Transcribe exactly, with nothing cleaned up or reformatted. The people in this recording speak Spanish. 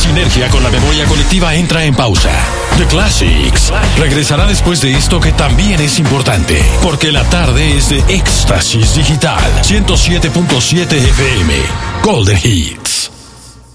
sinergia con la memoria colectiva entra en pausa. The Classics regresará después de esto que también es importante, porque la tarde es de Éxtasis Digital ciento siete punto siete F M. Golden Hits.